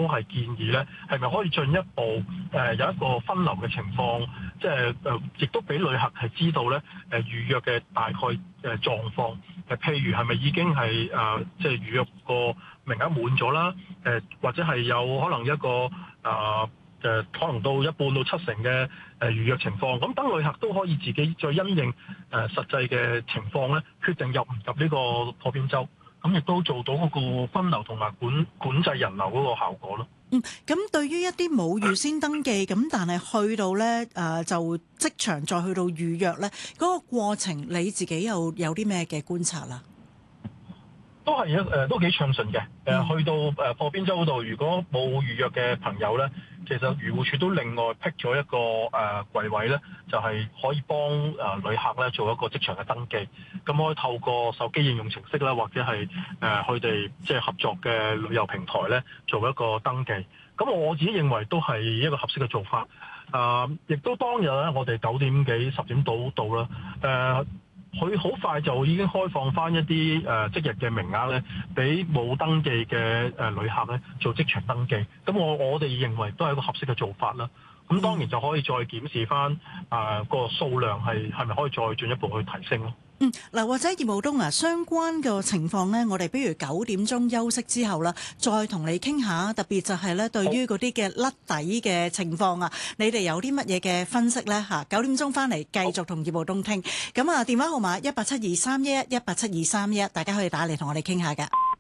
都係建議咧，係咪可以進一步有一個分流嘅情況，即係亦都俾旅客係知道咧預約嘅大概狀況，譬如係咪已經係即係預約個名額滿咗啦，或者係有可能一個可能到一半到七成嘅預約情況，咁等旅客都可以自己再因應實際嘅情況咧，決定入唔入呢個破邊洲，咁亦都做到嗰個分流同埋管制人流嗰個效果咯。 咁對於一啲冇預先登記咁，但係去到咧就即場再去到預約咧，嗰個過程你自己有啲咩嘅觀察啦？ 都係都幾暢順嘅。去到破邊洲嗰度，如果冇預約嘅朋友咧，其實漁護署都另外闢咗一個櫃位咧，就係可以幫旅客咧做一個即場嘅登記。咁可以透過手機應用程式啦，或者係佢哋即係合作嘅旅遊平台咧，做一個登記。咁我自己認為都係一個合適嘅做法。亦都當日咧，我哋9點幾10點到啦。佢好快就已經開放翻一啲即日嘅名額咧，俾冇登記嘅旅客咧做即場登記。咁我哋認為都係一個合適嘅做法啦。咁當然就可以再檢視翻個數量係咪可以再進一步去提升咯。 嗱，或者葉傲冬相關嘅情況咧，我哋不如9點鐘休息之後啦，再同你傾下。特別就係咧，對於嗰啲嘅甩底嘅情況啊，你哋有啲乜嘢嘅分析咧嚇？9點鐘翻嚟繼續同葉傲冬傾。咁電話號碼187231，187231，大家可以打嚟同我哋傾下㗎。